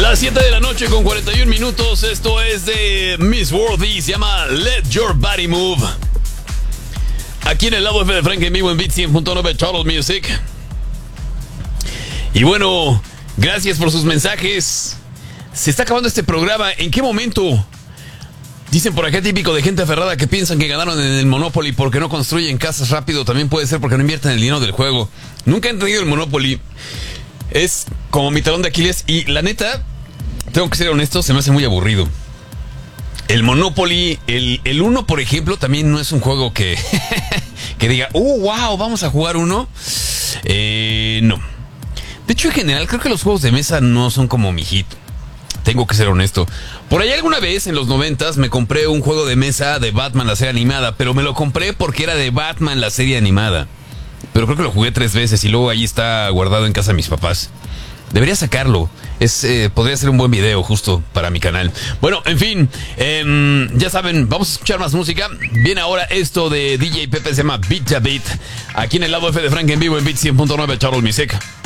Las 7 de la noche con 41 minutos. Esto es de Miss Worthy. Se llama Let Your Body Move. Aquí en el lado F de Frank en vivo en Beat 100.9 Total Music. Y bueno, gracias por sus mensajes. Se está acabando este programa. ¿En qué momento? Dicen por acá, típico de gente aferrada que piensan que ganaron en el Monopoly porque no construyen casas rápido. También puede ser porque no invierten el dinero del juego. Nunca he entendido el Monopoly. Es como mi talón de Aquiles. Y la neta, tengo que ser honesto, se me hace muy aburrido. El Monopoly, el Uno, por ejemplo, también no es un juego que que diga, wow, vamos a jugar uno. No. De hecho, en general, creo que los juegos de mesa no son como mi hit. Tengo que ser honesto. Por ahí alguna vez, en los 90s, me compré un juego de mesa de Batman, la serie animada. Pero me lo compré porque era de Batman, la serie animada. Pero creo que lo jugué 3 veces y luego ahí está guardado en casa de mis papás. Debería sacarlo. Podría ser un buen video justo para mi canal. Bueno, en fin, ya saben, vamos a escuchar más música. Viene ahora esto de DJ Pepe, se llama Beat a Beat. Aquí en el lado F de Frank en vivo en Beat 100.9 Total Music.